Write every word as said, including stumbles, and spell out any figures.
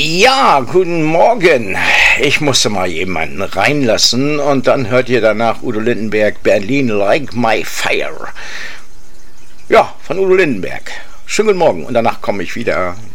Ja, guten Morgen. Ich musste mal jemanden reinlassen und dann hört ihr danach Udo Lindenberg, Berlin Like My Fire. Ja, von Udo Lindenberg. Schönen guten Morgen und danach komme ich wieder.